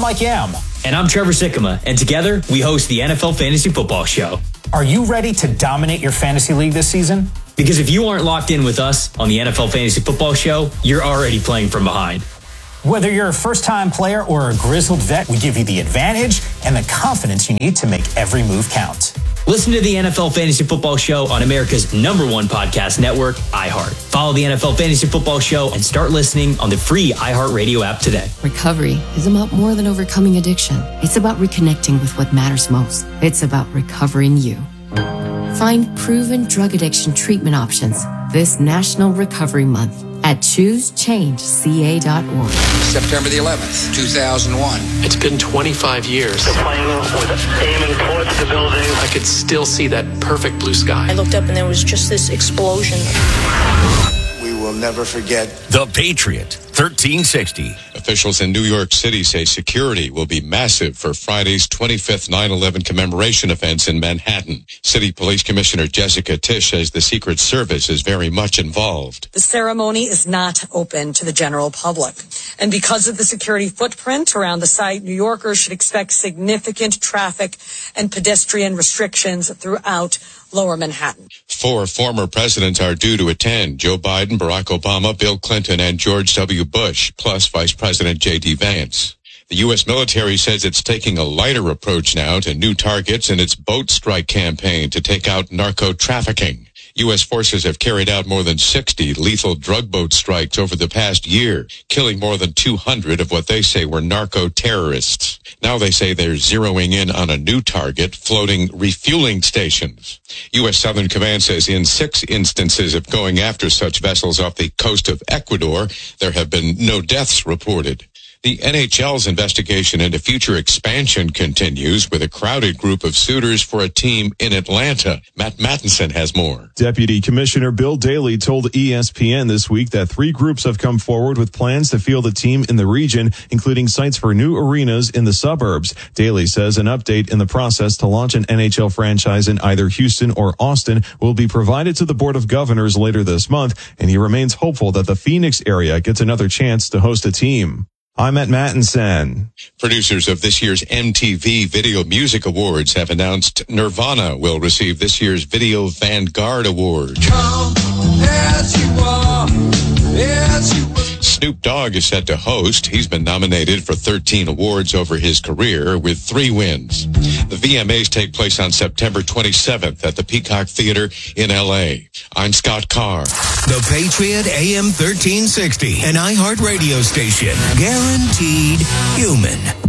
Mike Yam. And I'm Trevor Sikkema, and together we host the NFL Fantasy Football Show. Are you ready to dominate your fantasy league this season? Because if you aren't locked in with us on the NFL Fantasy Football Show, you're already playing from behind. Whether you're a first-time player or a grizzled vet, we give you the advantage and the confidence you need to make every move count. Listen to the NFL Fantasy Football Show on America's #1 podcast network, iHeart. Follow the NFL Fantasy Football Show and start listening on the free iHeartRadio app today. Recovery is about more than overcoming addiction. It's about reconnecting with what matters most. It's about recovering you. Find proven drug addiction treatment options this National Recovery Month at ChooseChangeCA.org. September the 11th, 2001. It's been 25 years. The plane was aiming towards the building. I could still see that perfect blue sky. I looked up and there was just this explosion. We will never forget. The Patriot, 1360. Officials in New York City say security will be massive for Friday's 25th 9/11 commemoration events in Manhattan. City Police Commissioner Jessica Tisch says the Secret Service is very much involved. The ceremony is not open to the general public. And because of the security footprint around the site, New Yorkers should expect significant traffic and pedestrian restrictions throughout Lower Manhattan. 4 former presidents are due to attend: Joe Biden, Barack Obama, Bill Clinton, and George W. Bush, plus Vice President J.D. Vance. The U.S. military says it's taking a lighter approach now to new targets in its boat strike campaign to take out narco-trafficking. U.S. forces have carried out more than 60 lethal drug boat strikes over the past year, killing more than 200 of what they say were narco-terrorists. Now they say they're zeroing in on a new target, floating refueling stations. U.S. Southern Command says in 6 instances of going after such vessels off the coast of Ecuador, there have been no deaths reported. The NHL's investigation into future expansion continues with a crowded group of suitors for a team in Atlanta. Matt Mattinson has more. Deputy Commissioner Bill Daley told ESPN this week that 3 groups have come forward with plans to field a team in the region, including sites for new arenas in the suburbs. Daley says an update in the process to launch an NHL franchise in either Houston or Austin will be provided to the Board of Governors later this month, and he remains hopeful that the Phoenix area gets another chance to host a team. I'm Matt Mattinson. Producers of this year's MTV Video Music Awards have announced Nirvana will receive this year's Video Vanguard Award. Come as you are, as you are. Snoop Dogg is set to host. He's been nominated for 13 awards over his career with 3 wins. The VMAs take place on September 27th at the Peacock Theater in L.A. I'm Scott Carr. The Patriot AM 1360, an iHeart radio station. Guaranteed human.